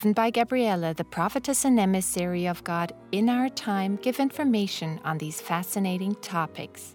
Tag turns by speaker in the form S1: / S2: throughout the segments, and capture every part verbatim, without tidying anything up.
S1: Written by Gabriella, the prophetess and emissary of God in our time, give information on these fascinating topics.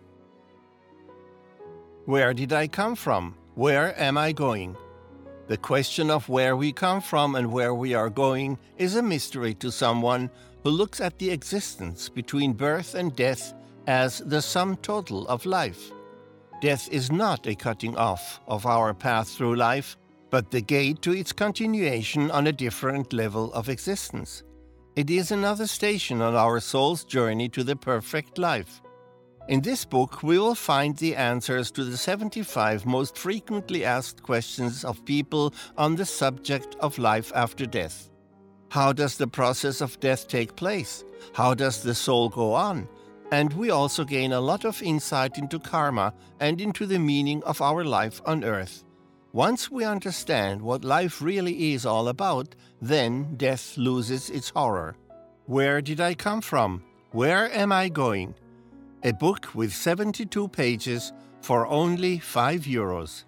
S2: Where did I come from? Where am I going? The question of where we come from and where we are going is a mystery to someone who looks at the existence between birth and death as the sum total of life. Death is not a cutting off of our path through life, but the gate to its continuation on a different level of existence. It is another station on our soul's journey to the perfect life. In this book, we will find the answers to the seventy-five most frequently asked questions of people on the subject of life after death. How does the process of death take place? How does the soul go on? And we also gain a lot of insight into karma and into the meaning of our life on earth. Once we understand what life really is all about, then death loses its horror. Where did I come from? Where am I going? A book with seventy-two pages for only five euros.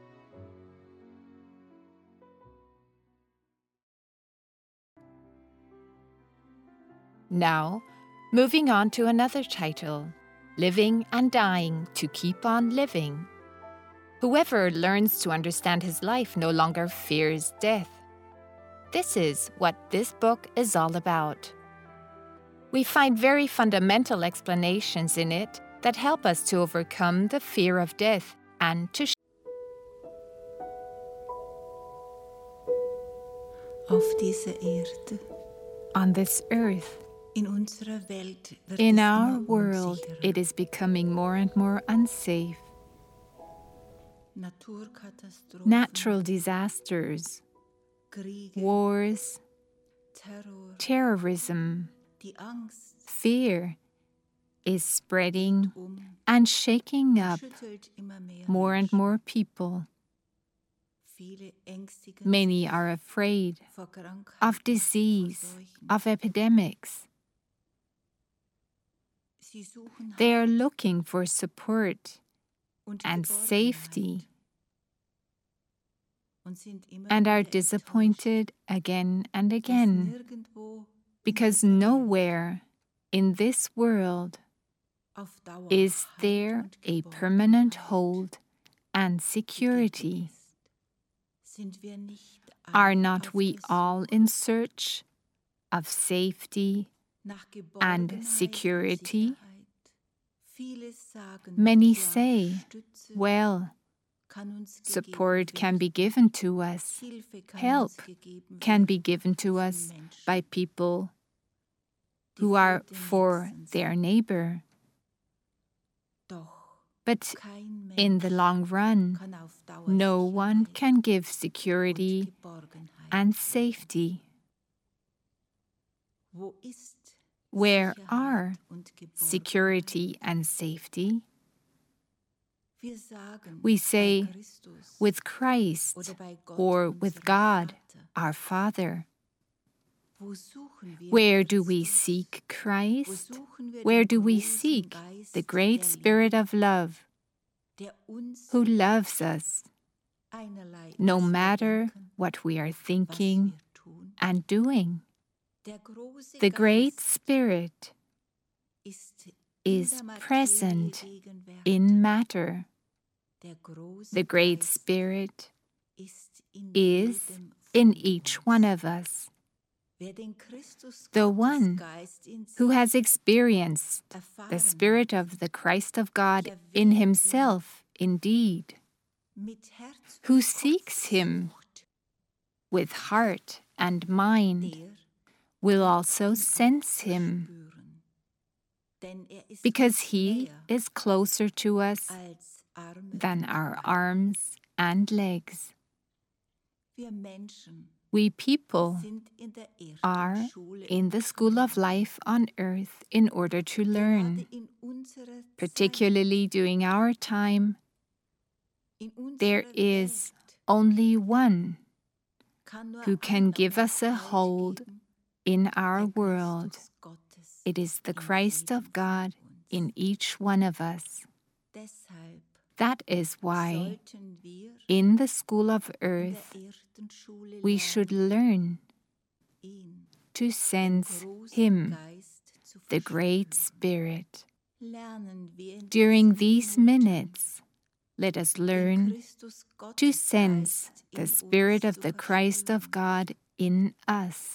S1: Now, moving on to another title, Living and Dying to Keep on Living. Whoever learns to understand his life no longer fears death. This is what this book is all about. We find very fundamental explanations in it that help us to overcome the fear of death and to
S3: Auf dieser Erde,
S1: on this earth.
S3: in unserer Welt wird
S1: In
S3: es
S1: our
S3: immer
S1: world,
S3: unsicherer.
S1: it is becoming more and more unsafe.
S3: Naturkatastrophen,
S1: Natural disasters,
S3: Kriege,
S1: wars,
S3: Terror,
S1: terrorism,
S3: die Angst
S1: fear is spreading
S3: um,
S1: and shaking up
S3: schüttelt immer mehr
S1: more and
S3: Menschen.
S1: more people.
S3: Viele ängstigen
S1: Many
S3: sich
S1: are afraid
S3: vor Krankheiten,
S1: of disease,
S3: vor Seuchen.
S1: of epidemics.
S3: Sie suchen
S1: They are
S3: Halt
S1: looking for support
S3: und
S1: and
S3: Geborgenheit
S1: safety
S3: und sind immer
S1: and are
S3: wieder enttäuscht,
S1: disappointed again and
S3: dass
S1: again
S3: nirgendwo
S1: because
S3: in dieser Welt
S1: nowhere in this world
S3: auf Dauer
S1: is
S3: Halt
S1: there
S3: und
S1: a permanent
S3: Geborgenheit
S1: hold and security.
S3: ist. Sind wir nicht
S1: Are
S3: alle
S1: not
S3: auf
S1: we
S3: der
S1: all
S3: Suche
S1: in search of safety?
S3: nach
S1: and
S3: Geborgenheit und
S1: security?
S3: Sicherheit? Viele sagen,
S1: Many
S3: ja,
S1: say,
S3: Stütze
S1: well,
S3: kann uns
S1: support
S3: gegeben
S1: can be
S3: werden,
S1: given to us,
S3: Hilfe kann
S1: help
S3: uns gegeben
S1: can
S3: werden
S1: be given to
S3: von
S1: us
S3: Menschen,
S1: by people
S3: die
S1: who
S3: für
S1: are
S3: den
S1: for
S3: Nächsten
S1: their
S3: sind.
S1: neighbor.
S3: Doch
S1: But
S3: kein Mensch
S1: in the long run,
S3: kann auf Dauer
S1: no one
S3: Sicherheit
S1: can give
S3: und
S1: security
S3: Geborgenheit
S1: and
S3: geben.
S1: safety.
S3: Wo ist
S1: Where
S3: Sicherheit
S1: are
S3: und Geborgenheit?
S1: security and safety?
S3: Wir sagen,
S1: We
S3: bei
S1: say,
S3: Christus
S1: with Christ
S3: oder bei Gott,
S1: or
S3: unserem
S1: with God,
S3: Vater.
S1: our Father.
S3: Wo suchen wir
S1: Where do we
S3: Christus?
S1: seek
S3: Wo
S1: Christ?
S3: suchen wir
S1: Where
S3: den
S1: do we
S3: großen
S1: seek
S3: Geist
S1: the great
S3: der
S1: Spirit
S3: Liebe,
S1: of love
S3: der uns
S1: who loves us
S3: einerlei
S1: no
S3: was wir
S1: matter
S3: denken,
S1: what we are
S3: was
S1: thinking
S3: wir tun?
S1: and doing?
S3: Der große
S1: The great
S3: Geist
S1: Spirit
S3: ist in
S1: is
S3: der Materie
S1: present
S3: gegenwärtig.
S1: in matter.
S3: Der große
S1: The great
S3: Geist
S1: Spirit
S3: ist in
S1: is
S3: jedem
S1: in
S3: von
S1: each
S3: uns.
S1: one of us.
S3: Wer den Christus
S1: The
S3: Gottes
S1: one
S3: Geist in
S1: who
S3: sich
S1: has experienced
S3: erfahren
S1: the Spirit
S3: hat,
S1: of the Christ of God
S3: der
S1: in
S3: wird ihn
S1: himself indeed,
S3: mit Herz
S1: who
S3: und
S1: seeks
S3: Kopf
S1: him
S3: sucht,
S1: with heart and mind,
S3: der
S1: will
S3: wird
S1: also
S3: ihn auch
S1: sense him,
S3: verspüren. Denn er ist
S1: because
S3: uns
S1: he
S3: näher
S1: is closer to us
S3: als Arme
S1: than
S3: und
S1: our
S3: Beine.
S1: arms and legs.
S3: Wir Menschen
S1: We people
S3: sind in der
S1: are
S3: Erdschule
S1: in the school of life on earth in order to learn,
S3: gerade in unserer
S1: particularly during our time.
S3: Zeit, in
S1: There
S3: unserer
S1: is
S3: Welt
S1: only one
S3: kann nur
S1: who can
S3: einer
S1: give
S3: uns
S1: us a
S3: Halt
S1: hold
S3: geben,
S1: in our
S3: der
S1: world.
S3: Christus Gottes
S1: It is the
S3: in
S1: Christ
S3: jedem
S1: of God
S3: von uns.
S1: in each one of us.
S3: Deshalb
S1: That is why
S3: sollten wir
S1: in the school of
S3: in der
S1: earth
S3: Erdenschule
S1: we
S3: lernen,
S1: should learn to sense
S3: großen
S1: Him,
S3: Geist zu
S1: the Great
S3: verspüren.
S1: Spirit.
S3: Lernen wir in
S1: During
S3: diesen
S1: these
S3: Minuten
S1: minutes, let us
S3: den
S1: learn
S3: Christus
S1: to
S3: Gottes
S1: sense
S3: Geist
S1: the
S3: in
S1: Spirit
S3: uns
S1: of
S3: zu
S1: the Christ of
S3: verspüren.
S1: God in us.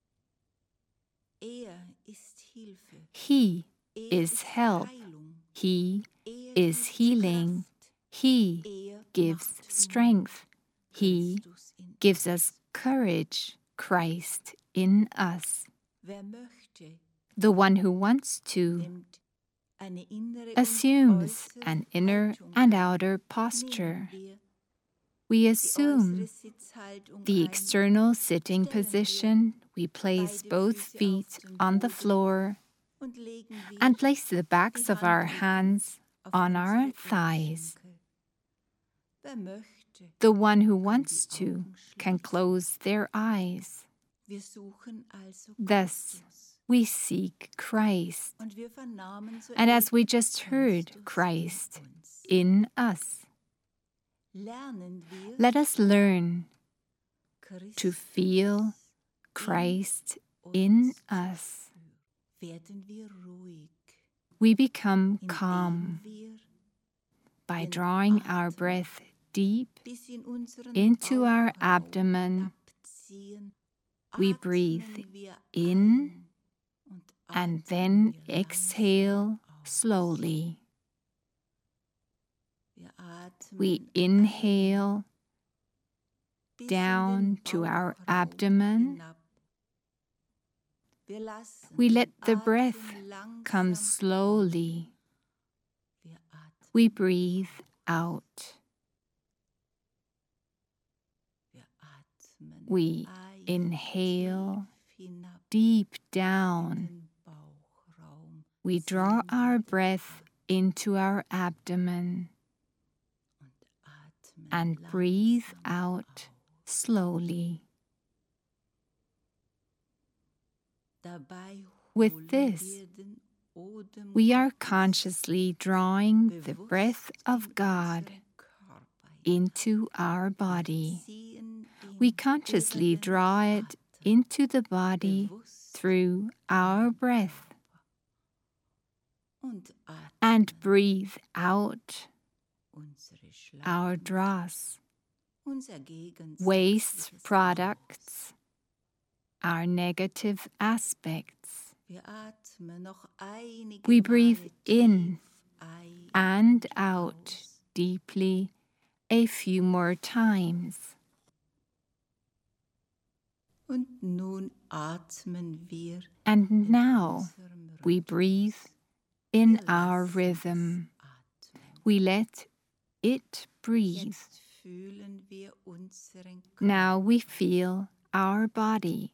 S3: Er ist Hilfe.
S1: He
S3: Er
S1: is
S3: ist
S1: help.
S3: Heilung.
S1: He
S3: Er
S1: is
S3: gibt
S1: healing.
S3: Kraft.
S1: He
S3: Er
S1: gives
S3: macht
S1: strength. He
S3: Christus in
S1: gives
S3: uns.
S1: us courage, Christ in us.
S3: Wer möchte,
S1: The one who wants to
S3: nimmt eine innere und
S1: assumes
S3: äußere
S1: an inner
S3: Haltung
S1: and
S3: ein.
S1: outer
S3: Nehmen
S1: posture.
S3: wir
S1: We
S3: die
S1: assume
S3: äußere Sitzhaltung
S1: the
S3: ein.
S1: external sitting
S3: Stellen wir
S1: position. We place
S3: beide
S1: both
S3: Füße
S1: feet
S3: auf den
S1: on the
S3: Boden
S1: floor
S3: und legen wir
S1: and place the
S3: die
S1: backs of our
S3: Handrücken
S1: hands
S3: auf
S1: on our
S3: unsere
S1: thighs.
S3: Oberschenkel. Wer möchte,
S1: The one who
S3: kann
S1: wants
S3: die
S1: to
S3: Augen
S1: can
S3: schließen.
S1: close their eyes.
S3: Wir suchen also
S1: Thus,
S3: Christus.
S1: we seek Christ.
S3: Und wir vernahmen
S1: And as we
S3: soeben
S1: just heard,
S3: Christus
S1: Christ
S3: in uns.
S1: in us.
S3: Lernen wir
S1: Let us learn to
S3: Christus
S1: feel Christ in us.
S3: werden wir ruhig,
S1: We become
S3: indem
S1: calm
S3: wir
S1: by
S3: den
S1: drawing our
S3: Atem
S1: breath deep
S3: bis in unseren
S1: into our
S3: Bauchraum
S1: abdomen.
S3: hinabziehen.
S1: We
S3: Atmen
S1: breathe
S3: wir
S1: in
S3: ein und
S1: and
S3: atmen
S1: then
S3: wir
S1: exhale
S3: langsam aus.
S1: slowly.
S3: Wir atmen
S1: We
S3: ein
S1: inhale
S3: bis in
S1: down
S3: den
S1: to our
S3: Bauchraum
S1: abdomen.
S3: hinab. Wir lassen
S1: We
S3: den
S1: let the
S3: Atem
S1: breath
S3: langsam
S1: come
S3: aus.
S1: slowly.
S3: Wir atmen
S1: We breathe out.
S3: Wir atmen
S1: We
S3: ein,
S1: inhale
S3: tief hinab
S1: deep
S3: in
S1: down.
S3: den Bauchraum.
S1: We draw
S3: Ziehen
S1: our
S3: wir den
S1: breath
S3: Atem
S1: into our abdomen
S3: und atmen
S1: and breathe
S3: langsam
S1: out
S3: aus.
S1: slowly.
S3: Dabei
S1: With
S3: holen
S1: this,
S3: wir den Odem
S1: we are
S3: Gottes
S1: consciously drawing the
S3: bewusst
S1: breath of
S3: in
S1: God
S3: unseren Körper hinein.
S1: into our
S3: Wir
S1: body.
S3: ziehen ihn
S1: We
S3: über
S1: consciously
S3: den
S1: draw it
S3: Atem
S1: into the body
S3: bewusst
S1: through
S3: in
S1: our
S3: den
S1: breath
S3: Körper und
S1: and
S3: atmen
S1: breathe out
S3: unsere
S1: our
S3: Schleimhaut,
S1: dross,
S3: unser
S1: waste
S3: gegensätzliches
S1: products, our negative aspects.
S3: Wir atmen noch einige
S1: We breathe
S3: Male
S1: in
S3: tief ein
S1: and
S3: und
S1: out
S3: aus.
S1: deeply a few more times.
S3: Und nun atmen wir
S1: And
S3: in
S1: now
S3: unserem
S1: we
S3: Rhythmus.
S1: breathe in
S3: Wir
S1: our
S3: lassen
S1: rhythm.
S3: es atmen.
S1: We let it breathe.
S3: Jetzt fühlen wir unseren
S1: Now
S3: Körper.
S1: we feel our body.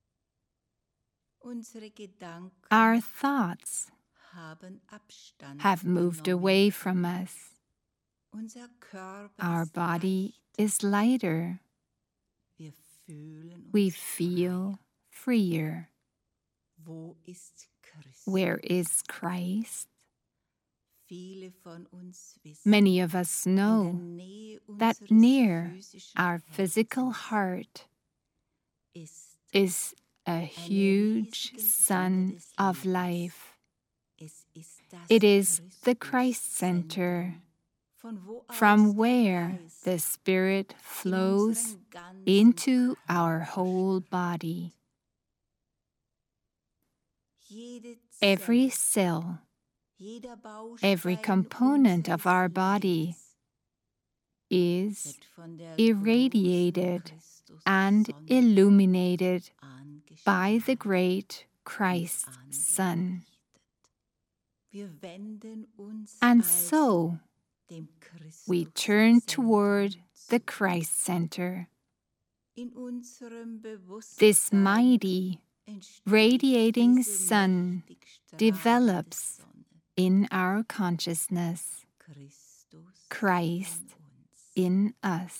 S3: Unsere Gedanken
S1: Our thoughts
S3: haben Abstand
S1: have moved
S3: genommen.
S1: away from us.
S3: Unser Körper
S1: Our
S3: ist
S1: body
S3: leicht.
S1: is lighter.
S3: Wir fühlen uns
S1: We
S3: frei.
S1: feel freer.
S3: Wo ist Christus?
S1: Where is Christ?
S3: Viele von uns wissen,
S1: Many of us
S3: in der
S1: know
S3: Nähe
S1: that
S3: unseres
S1: near
S3: physischen
S1: our physical
S3: Herzens
S1: heart
S3: ist
S1: is a huge
S3: riesige
S1: sun
S3: Sonne des
S1: of
S3: Lebens.
S1: life.
S3: Es ist das
S1: It is the Christ
S3: Christ-Zentrum,
S1: Center,
S3: von wo aus
S1: from
S3: der
S1: where
S3: Geist
S1: the Spirit
S3: in
S1: flows
S3: unseren ganzen
S1: into our
S3: Körper
S1: whole
S3: strahlt.
S1: body.
S3: Jede
S1: Every
S3: Zelle,
S1: cell,
S3: jeder
S1: every
S3: Baustein
S1: component
S3: unseres
S1: of our body
S3: Lebens
S1: is
S3: wird von der
S1: irradiated
S3: großen
S1: and
S3: Christussonne
S1: illuminated by the
S3: angestrahlt
S1: great
S3: und
S1: Christ Sun.
S3: angerichtet. Wir wenden uns
S1: And
S3: also
S1: so
S3: dem
S1: we turn
S3: Christuszentrum
S1: toward the
S3: zu.
S1: Christ Center,
S3: In unserem
S1: this
S3: Bewusstsein
S1: mighty,
S3: entsteht
S1: radiating
S3: diese
S1: sun
S3: mächtig strahlende
S1: develops
S3: Sonne.
S1: in our consciousness,
S3: Christus
S1: Christ
S3: in uns.
S1: in us.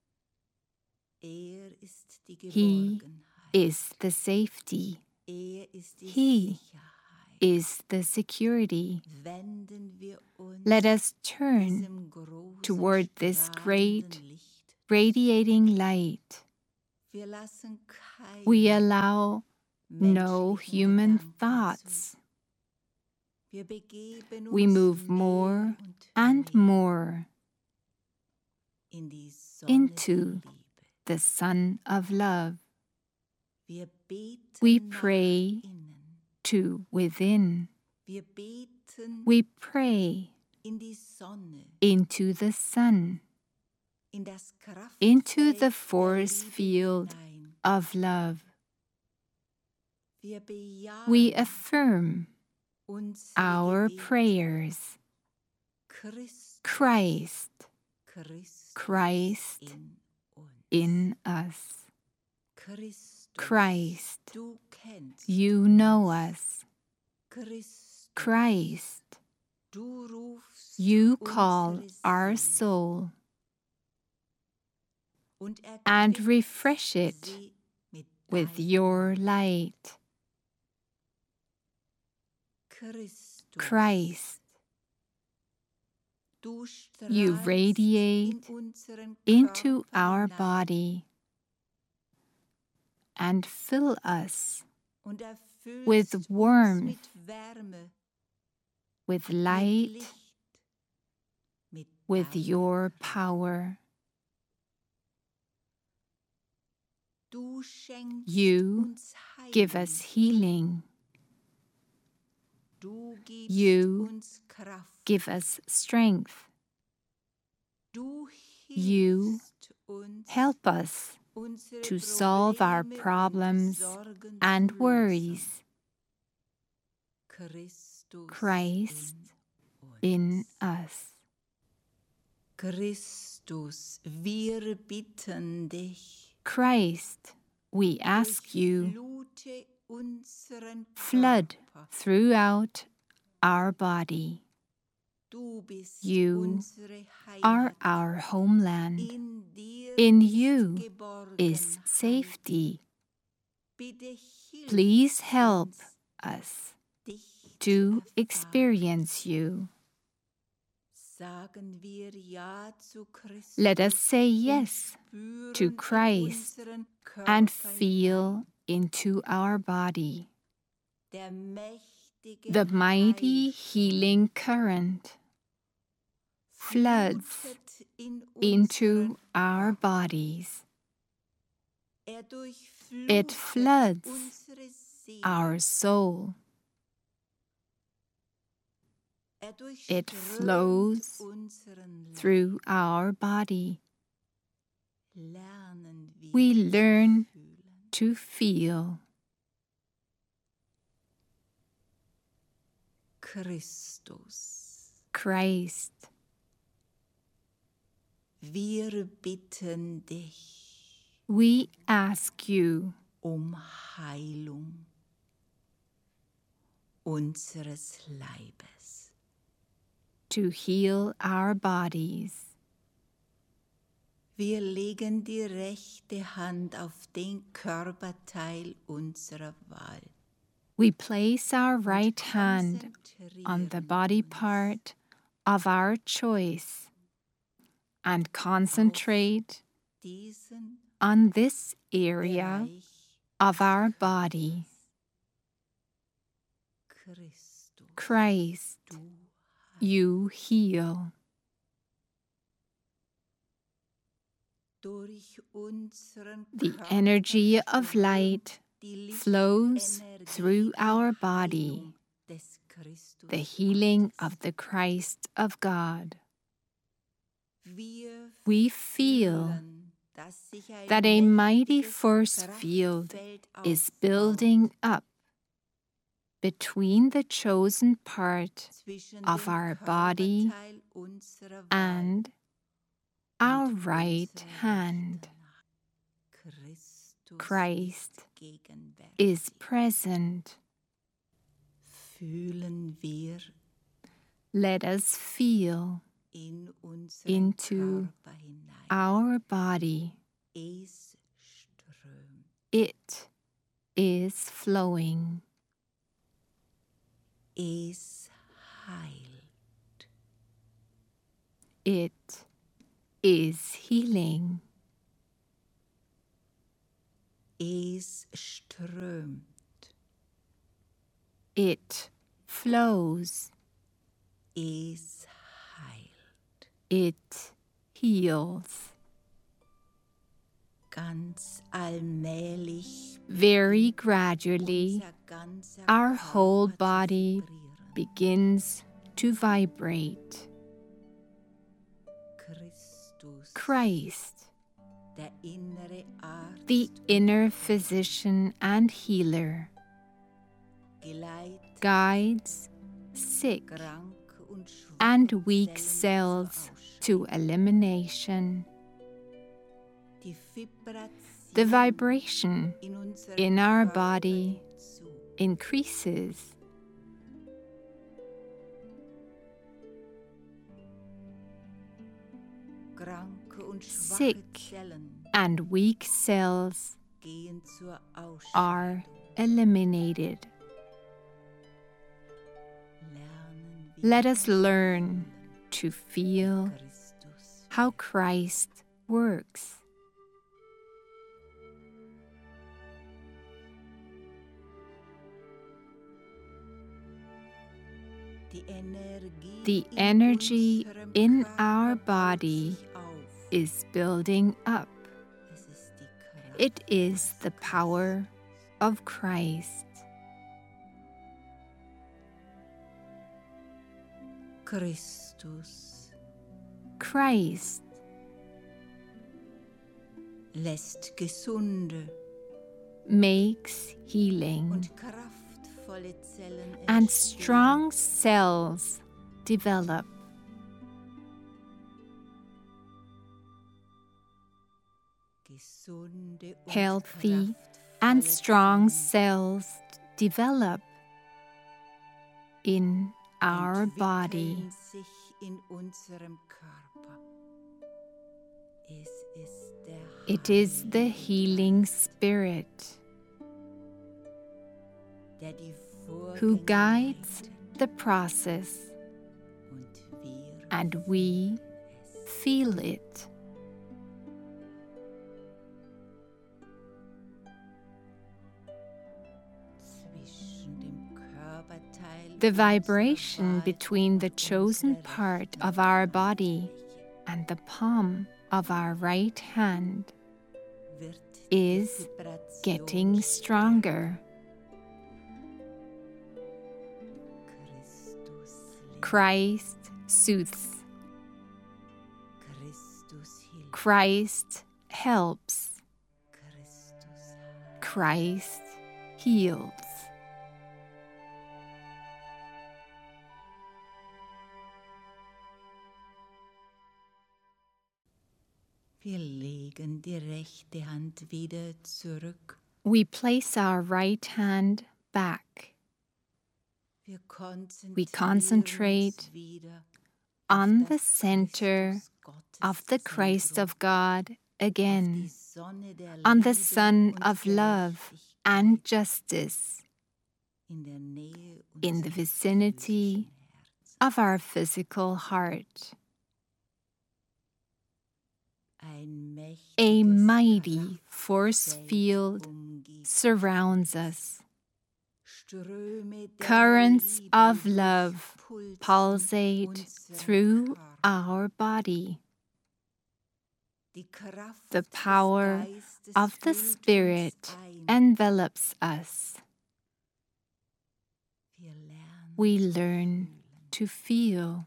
S3: Er ist die
S1: He
S3: Geborgenheit.
S1: is the safety,
S3: Er ist die
S1: He
S3: Sicherheit.
S1: is the security.
S3: Wenden wir uns
S1: Let us turn
S3: diesem großen,
S1: toward this great,
S3: strahlenden Licht.
S1: radiating light.
S3: Wir lassen keine
S1: We allow no
S3: menschlichen
S1: human
S3: Gedanken
S1: thoughts.
S3: zu. Wir begeben
S1: We
S3: uns
S1: move
S3: mehr
S1: more
S3: und
S1: and
S3: mehr
S1: more
S3: in die Sonne
S1: into
S3: der Liebe.
S1: the sun of love,
S3: Wir beten
S1: We
S3: nach
S1: pray
S3: innen.
S1: to within.
S3: Wir beten
S1: We pray
S3: in die Sonne,
S1: into the sun,
S3: in das
S1: into the
S3: Kraftfeld
S1: force
S3: der Liebe
S1: field
S3: hinein.
S1: of love.
S3: Wir bejahen
S1: We affirm
S3: unsere
S1: our
S3: Gebete.
S1: prayers.
S3: Christus,
S1: Christ,
S3: Christus
S1: Christ
S3: in uns.
S1: in us.
S3: Christus,
S1: Christ,
S3: du kennst
S1: you know us.
S3: Christus,
S1: Christ,
S3: du rufst
S1: you call
S3: unsere
S1: our
S3: Seele
S1: soul
S3: und
S1: and
S3: erquickst
S1: refresh it
S3: sie mit
S1: with
S3: deinem
S1: your light.
S3: Christus,
S1: Christ,
S3: du
S1: you
S3: strahlst
S1: radiate
S3: in unseren
S1: into
S3: Körper
S1: our
S3: hinein
S1: body and fill us
S3: und erfüllst
S1: with
S3: uns
S1: warmth,
S3: mit Wärme,
S1: with
S3: mit
S1: light,
S3: Licht, mit
S1: with
S3: deiner
S1: your
S3: Kraft.
S1: power.
S3: Du schenkst
S1: You
S3: uns
S1: give
S3: Heilung.
S1: us healing.
S3: Du gibst
S1: You
S3: uns Kraft.
S1: Give us strength.
S3: Du
S1: You
S3: hilfst uns,
S1: Help us
S3: unsere
S1: to solve our
S3: Probleme und
S1: problems
S3: Sorgen
S1: and
S3: zu lösen.
S1: worries.
S3: Christus
S1: Christ
S3: in
S1: in
S3: uns.
S1: us.
S3: Christus, wir bitten dich.
S1: Christ, we ask you,
S3: Durchflute unseren
S1: flood
S3: Körper.
S1: throughout our body.
S3: Du bist
S1: You
S3: unsere
S1: are
S3: Heimat.
S1: our homeland.
S3: In dir
S1: In
S3: ist
S1: you
S3: Geborgenheit.
S1: is safety.
S3: Bitte hilf
S1: Please help
S3: uns,
S1: us
S3: dich
S1: to
S3: zu erfahren.
S1: experience you.
S3: Sagen wir Ja zu Christus
S1: Let us say
S3: und
S1: yes
S3: spüren
S1: to
S3: in
S1: Christ
S3: unseren
S1: and
S3: Körper
S1: feel
S3: hinein.
S1: into our body
S3: Der mächtige
S1: the mighty
S3: Heilstrom
S1: healing current floods
S3: flutet in
S1: into
S3: unseren
S1: our
S3: Körper.
S1: bodies.
S3: Er
S1: It
S3: durchflutet
S1: floods
S3: unsere Seele.
S1: our soul.
S3: Er
S1: It
S3: durchströmt
S1: flows
S3: unseren Leib.
S1: through our body.
S3: Lernen wir
S1: We
S3: zu
S1: learn
S3: fühlen.
S1: to feel
S3: Christus,
S1: Christ.
S3: wir bitten dich
S1: We ask you
S3: um Heilung unseres Leibes.
S1: to heal our bodies.
S3: Wir legen die rechte Hand auf den Körperteil unserer Wahl.
S1: We place our
S3: und
S1: right hand on the
S3: konzentrieren
S1: body
S3: uns
S1: part of our choice and concentrate
S3: diesen
S1: on this area
S3: Bereich
S1: of our body.
S3: Christus,
S1: Christ,
S3: du
S1: you heal.
S3: durch unseren
S1: The
S3: Körper
S1: energy of
S3: strömt
S1: light
S3: die
S1: flows
S3: Lichtenergie
S1: through
S3: der
S1: our body,
S3: Heilung des Christus
S1: the healing
S3: Gottes.
S1: of the Christ of God.
S3: Wir
S1: We feel
S3: fühlen, dass sich ein
S1: that a mighty
S3: mächtiges
S1: force field
S3: Kraftfeld
S1: is
S3: aufbaut
S1: building up between the chosen part
S3: zwischen
S1: of
S3: dem
S1: our body
S3: Körperteil unserer Wahl
S1: and our
S3: und
S1: right
S3: unserer
S1: hand.
S3: rechten Hand. Christus
S1: Christ
S3: ist gegenwärtig.
S1: is present.
S3: Fühlen wir
S1: Let us feel
S3: in unseren
S1: into
S3: Körper hinein.
S1: our body.
S3: Es strömt.
S1: It is flowing.
S3: Es heilt.
S1: It is healing.
S3: Es strömt.
S1: It flows.
S3: Es heilt.
S1: It heals.
S3: Ganz allmählich
S1: Very gradually,
S3: unser ganzer
S1: our whole
S3: Körper zu
S1: body
S3: vibrieren.
S1: begins to vibrate.
S3: Christus,
S1: Christ,
S3: der innere Arzt,
S1: the inner physician and healer,
S3: geleitet
S1: guides sick
S3: krank und schwache
S1: and weak
S3: Zellen zur
S1: cells
S3: Ausscheidung.
S1: to elimination.
S3: Die
S1: The
S3: Vibration
S1: vibration
S3: in, unserem
S1: in our
S3: Körper
S1: body
S3: nimmt zu.
S1: increases.
S3: Kranke und schwache
S1: Sick
S3: Zellen
S1: and weak cells
S3: gehen zur
S1: are
S3: Ausscheidung.
S1: eliminated.
S3: Lernen wir
S1: Let us learn to feel
S3: Christus.
S1: how Christ works.
S3: Die Energie
S1: The
S3: in
S1: energy
S3: unserem
S1: in
S3: Körper
S1: our
S3: baut
S1: body
S3: sich auf.
S1: is building up.
S3: Es ist die Kraft
S1: It is the power of Christ.
S3: Christus
S1: Christ
S3: lässt gesunde
S1: makes healing
S3: und kraftvolle Zellen
S1: and
S3: entstehen.
S1: strong cells develop.
S3: Gesunde und
S1: Healthy and
S3: kraftvolle
S1: strong
S3: Zellen
S1: cells develop in our body.
S3: entwickeln sich in unserem Körper. Es ist der
S1: It is the
S3: Heilige
S1: healing Spirit
S3: der die
S1: who
S3: Vorgänge
S1: guides
S3: leitet
S1: the process,
S3: und wir
S1: and we
S3: es
S1: feel it.
S3: zwischen dem Körperteil
S1: The
S3: unserer
S1: vibration
S3: Wahl
S1: between the
S3: und
S1: chosen
S3: unserer
S1: part
S3: rechten
S1: of our body
S3: Handfläche
S1: and the palm of our right hand
S3: wird die
S1: is
S3: Vibration
S1: getting
S3: stärker.
S1: stronger.
S3: Christus
S1: Christ
S3: lebt.
S1: soothes.
S3: Christus hilft.
S1: Christ helps.
S3: Christus heilt.
S1: Christ heals.
S3: Wir legen die rechte Hand wieder zurück.
S1: We place our right hand back
S3: Wir konzentrieren
S1: We concentrate
S3: uns wieder
S1: on
S3: auf
S1: the
S3: das
S1: center
S3: Christus Gottes
S1: of the Christ
S3: Zentrum,
S1: of God
S3: auf
S1: again,
S3: die Sonne der
S1: on the
S3: Liebe
S1: sun
S3: und
S1: of love
S3: Gerechtigkeit
S1: and justice
S3: in der Nähe
S1: in the
S3: unseres
S1: vicinity
S3: physischen Herzens.
S1: of our physical heart.
S3: Ein
S1: A
S3: mächtiges
S1: mighty force
S3: Kraftfeld
S1: field
S3: umgibt.
S1: surrounds us.
S3: Ströme der
S1: Currents
S3: Liebe
S1: of love
S3: durchpulsen
S1: pulsate
S3: unseren
S1: through
S3: Körper.
S1: our body.
S3: Die Kraft
S1: The
S3: des
S1: power
S3: Geistes
S1: of the
S3: hüllt uns
S1: Spirit
S3: ein.
S1: envelops us.
S3: Wir lernen
S1: We
S3: zu
S1: learn
S3: fühlen.
S1: to feel.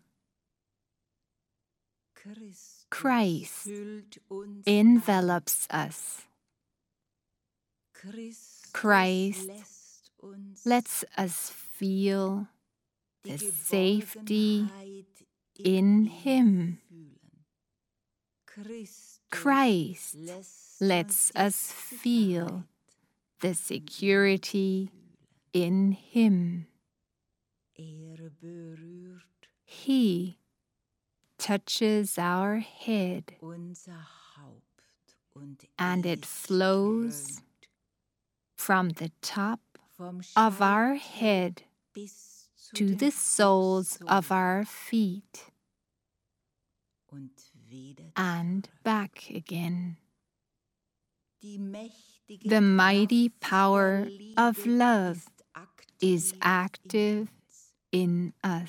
S3: Christus
S1: Christ
S3: hüllt uns
S1: Envelops us.
S3: ein. Christus
S1: Christ
S3: lässt uns
S1: Lets us feel
S3: die
S1: the safety
S3: Geborgenheit
S1: in
S3: ihm
S1: Him.
S3: fühlen. Christus
S1: Christ
S3: lässt
S1: lets
S3: uns die
S1: us feel
S3: Sicherheit
S1: the security in Him.
S3: Er berührt
S1: He touches our head,
S3: unser Haupt und
S1: and it
S3: es
S1: flows
S3: strömt
S1: from the top
S3: vom
S1: of our
S3: Scheitel
S1: head
S3: bis zu
S1: to
S3: den
S1: the soles of
S3: Fußsohlen
S1: our feet
S3: und wieder
S1: and
S3: zurück.
S1: back again.
S3: Die mächtige
S1: The mighty
S3: Kraft
S1: power
S3: der
S1: of
S3: Liebe
S1: love
S3: ist aktiv
S1: is active in us.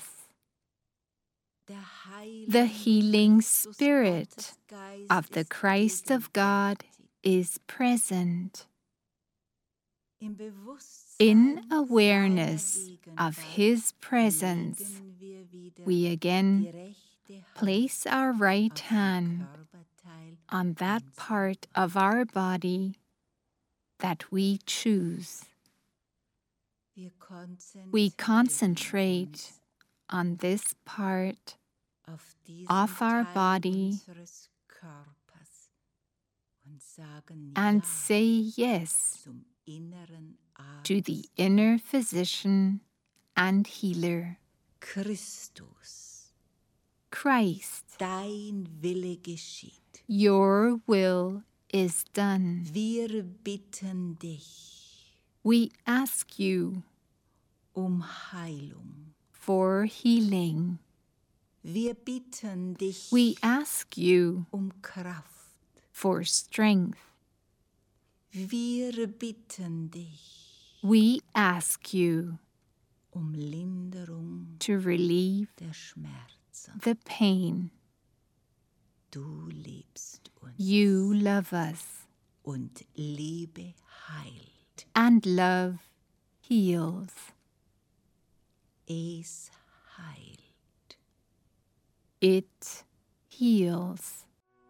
S1: The healing Spirit of the Christ of God is present. In awareness of His presence, we again place our right hand on that part of our body that we choose. We concentrate on this part of our body and say yes to the inner physician and healer.
S3: Christus,
S1: Christ,
S3: dein Wille geschieht.
S1: your will is done.
S3: Wir bitten dich
S1: We ask you
S3: um Heilung.
S1: for healing.
S3: Wir bitten dich
S1: We ask you
S3: um Kraft.
S1: for strength.
S3: Wir bitten dich
S1: We ask you
S3: um Linderung
S1: to relieve
S3: der Schmerzen.
S1: the pain.
S3: Du liebst uns
S1: You love us,
S3: und Liebe heilt.
S1: and love heals.
S3: Es heilt.
S1: It heals.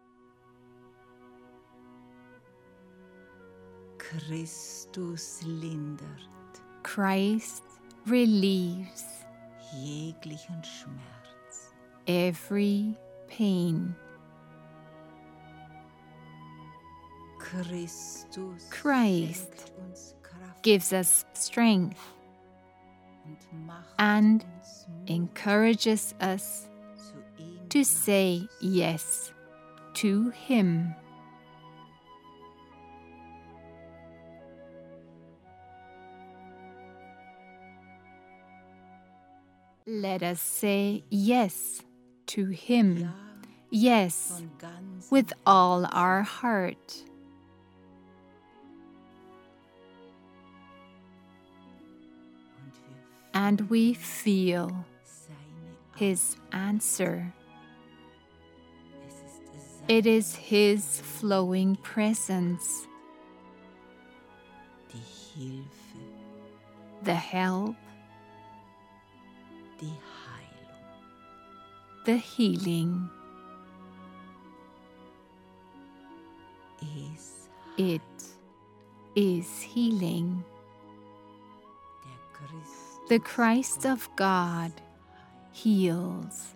S3: Christus lindert
S1: Christ relieves
S3: jeglichen Schmerz.
S1: every pain.
S3: Christus
S1: Christ
S3: schenkt uns Kraft
S1: Gives us strength
S3: und macht
S1: and
S3: uns Mut
S1: encourages us
S3: zu ihm
S1: to say yes to Him. Let us say yes to Him.
S3: Ja,
S1: Yes,
S3: von ganzem
S1: with all our heart.
S3: und wir
S1: And we feel
S3: seine
S1: His answer.
S3: Es ist sein
S1: It is His flowing presence,
S3: die Hilfe,
S1: the help,
S3: die Heilung.
S1: the healing.
S3: Es
S1: It is healing.
S3: der Christus
S1: The Christ of God heals.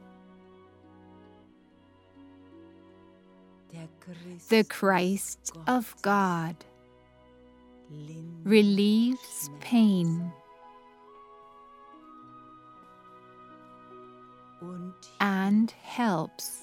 S3: der Christus
S1: The Christ of God
S3: lindert
S1: relieves
S3: Schmerz
S1: pain
S3: und
S1: and helps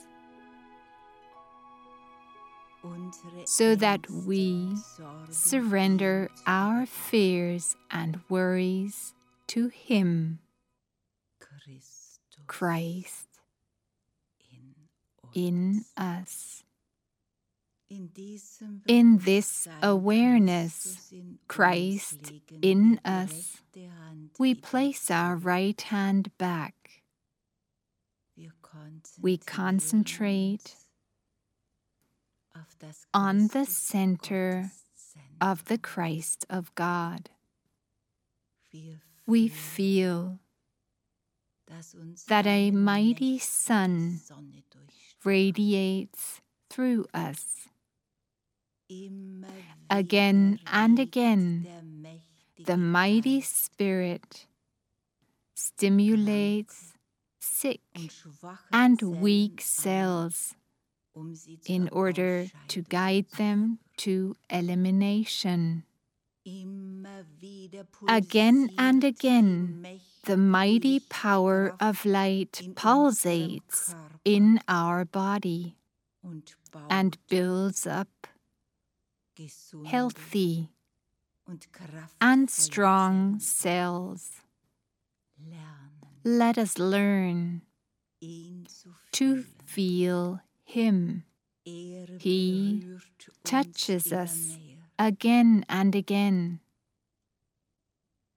S3: unsere
S1: so that
S3: Ängste
S1: we
S3: und Sorgen
S1: surrender
S3: ihm
S1: our
S3: zu
S1: fears and worries to Him,
S3: Christus
S1: Christ,
S3: in uns.
S1: in us.
S3: In diesem
S1: In this
S3: Bewusstsein,
S1: awareness,
S3: Christus in uns,
S1: Christ
S3: legen
S1: in
S3: wir die
S1: us,
S3: rechte Hand
S1: we
S3: wieder
S1: place our
S3: zurück.
S1: right hand back.
S3: Wir
S1: We
S3: konzentrieren
S1: concentrate
S3: uns auf das
S1: on the
S3: Christus
S1: center
S3: Gotteszentrum.
S1: of the Christ of God.
S3: Wir
S1: We
S3: fühlen,
S1: feel
S3: dass uns
S1: that a
S3: eine
S1: mighty
S3: mächtige
S1: sun
S3: Sonne durchstrahlt.
S1: radiates through us.
S3: Immer
S1: Again
S3: wieder
S1: and
S3: regt
S1: again,
S3: der mächtige
S1: the mighty
S3: Geist
S1: Spirit stimulates sick
S3: und schwache
S1: and
S3: Zellen
S1: weak
S3: an,
S1: cells
S3: um sie zur
S1: in order to
S3: Ausscheidung
S1: guide
S3: zu
S1: them to elimination.
S3: Immer wieder
S1: Again and
S3: pulsiert
S1: again,
S3: die
S1: the
S3: mächtige
S1: mighty power
S3: Lichtkraft
S1: of light
S3: in unserem
S1: pulsates
S3: Körper
S1: in our body
S3: und baut
S1: and builds up
S3: gesunde
S1: healthy
S3: und
S1: and
S3: kraftvolle
S1: strong
S3: Zellen.
S1: cells.
S3: Lernen,
S1: Let us learn
S3: ihn zu
S1: to
S3: fühlen.
S1: feel Him.
S3: Er
S1: He
S3: berührt uns
S1: touches
S3: immer
S1: us
S3: mehr.
S1: again and again.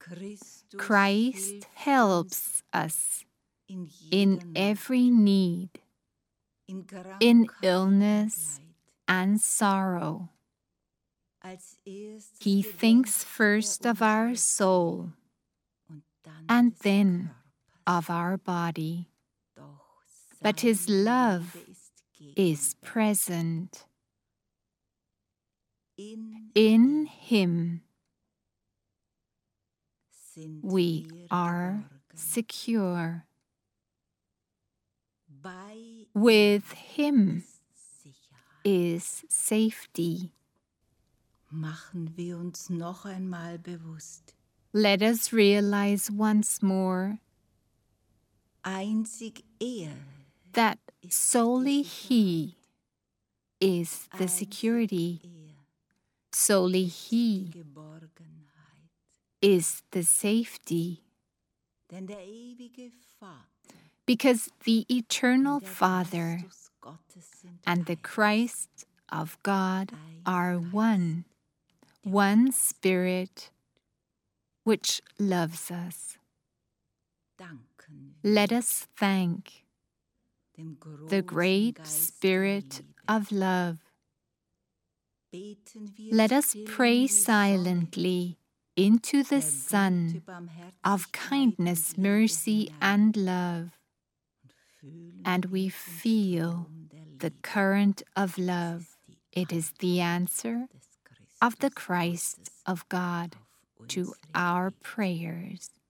S3: Christus
S1: Christ
S3: hilft
S1: helps us
S3: in,
S1: in
S3: jeder
S1: every need,
S3: Not, in,
S1: in
S3: Krankheit
S1: illness
S3: und Leid.
S1: and sorrow.
S3: Als erstes
S1: He
S3: gedenkt
S1: thinks
S3: er
S1: first of our
S3: unserer
S1: soul
S3: und dann
S1: and
S3: des
S1: then
S3: Körpers.
S1: of our body.
S3: Doch
S1: But his
S3: seine
S1: love
S3: Liebe ist
S1: is
S3: gegenwärtig.
S1: present.
S3: In,
S1: In him
S3: sind
S1: we
S3: wir
S1: are
S3: geborgen.
S1: secure.
S3: Bei
S1: With
S3: ihm
S1: him
S3: ist Sicherheit.
S1: is safety.
S3: Machen wir uns noch einmal bewusst.
S1: Let us realize once more
S3: Einzig er
S1: that
S3: ist
S1: solely
S3: die Sicherheit.
S1: he is the
S3: Einzig
S1: security.
S3: er
S1: Solely
S3: ist die
S1: he
S3: Geborgenheit.
S1: is the safety.
S3: Denn der ewige Vater
S1: Because the eternal
S3: und der
S1: Father
S3: Christus Gottes sind
S1: and the
S3: eins.
S1: Christ of God
S3: Ein
S1: are
S3: Geist,
S1: one,
S3: der
S1: one
S3: uns
S1: Spirit which loves us.
S3: danken wir
S1: Let us thank
S3: dem
S1: the
S3: großen
S1: great
S3: Geist der
S1: Spirit
S3: Liebe.
S1: of love.
S3: Beten wir
S1: Let us
S3: still in
S1: pray
S3: die Sonne
S1: silently into the
S3: der
S1: sun
S3: Güte, Barmherzigkeit
S1: of kindness,
S3: und Liebe
S1: mercy,
S3: hinein
S1: and love,
S3: und fühlen
S1: and we
S3: wir den
S1: feel
S3: Strom der
S1: the
S3: Liebe.
S1: current of
S3: Es
S1: love.
S3: ist die
S1: It is the answer
S3: Antwort des
S1: of the
S3: Christus
S1: Christ
S3: Gottes
S1: of God
S3: auf
S1: to
S3: unsere
S1: our
S3: Gebete.
S1: prayers.